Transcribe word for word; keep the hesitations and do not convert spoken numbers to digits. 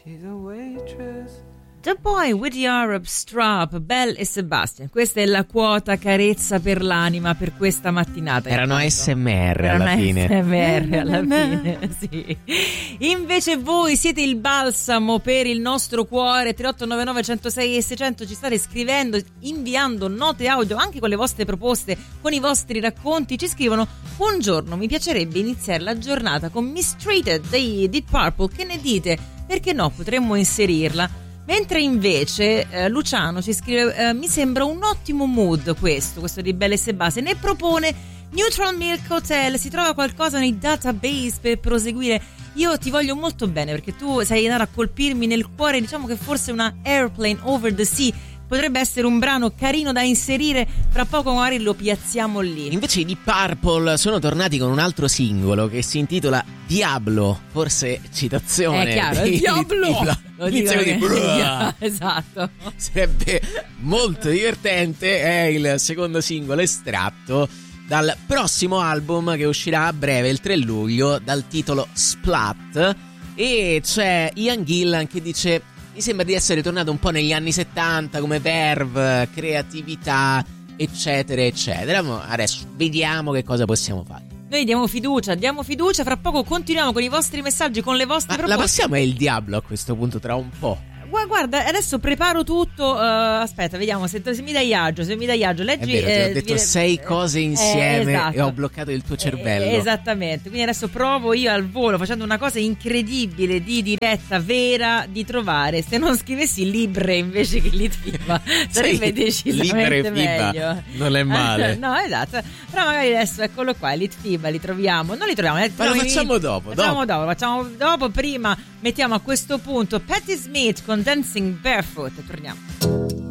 She's a waitress. The Boy with the Arab Strap, Belle e Sebastian. Questa è la quota carezza per l'anima per questa mattinata. Erano A S M R Erano alla fine. A S M R alla fine, sì. Invece voi siete il balsamo per il nostro cuore. tre otto nove nove uno zero sei e seicento ci state scrivendo, inviando note audio anche con le vostre proposte, con i vostri racconti. Ci scrivono: buongiorno, mi piacerebbe iniziare la giornata con Mistreated dei Deep Purple. Che ne dite? Perché no, potremmo inserirla. Mentre invece eh, Luciano ci scrive: eh, mi sembra un ottimo mood questo, questo di Belle e Sebastian, ne propone Neutral Milk Hotel. Si trova qualcosa nei database per proseguire? Io ti voglio molto bene perché tu sei andato a colpirmi nel cuore. Diciamo che forse una Airplane Over the Sea potrebbe essere un brano carino da inserire, fra poco magari lo piazziamo lì. Invece i Deep Purple sono tornati con un altro singolo che si intitola Diablo, forse citazione. È chiaro, di, Diablo! Di, di, Lo inizio dico di che... Esatto. Sarebbe molto divertente, è il secondo singolo estratto dal prossimo album che uscirà a breve, il tre luglio, dal titolo Splat, e c'è Ian Gillan che dice: mi sembra di essere tornato un po' negli anni settanta come verve, creatività, eccetera eccetera. Ma adesso vediamo che cosa possiamo fare. Noi diamo fiducia, diamo fiducia, fra poco continuiamo con i vostri messaggi, con le vostre Ma proposte. la passiamo è il diavolo a questo punto tra un po'. Guarda, adesso preparo tutto. Uh, aspetta, vediamo se, se mi dai agio. Se mi dai agio, leggi. È vero, ti eh, ho detto viene... sei cose insieme, eh, esatto. e ho bloccato il tuo cervello. Eh, esattamente. Quindi adesso provo io al volo, facendo una cosa incredibile di diretta vera, di trovare. Se non scrivessi Libre invece che Litfiba, sarebbe sì, decisamente Libre e meglio. Non è male. No, esatto. Però magari adesso eccolo qua, Litfiba, li troviamo. Non li troviamo. Li Ma lo troviamo facciamo in... dopo. Facciamo dopo. dopo. Facciamo dopo. Prima mettiamo a questo punto Patti Smith con Dancing Barefoot e torniamo.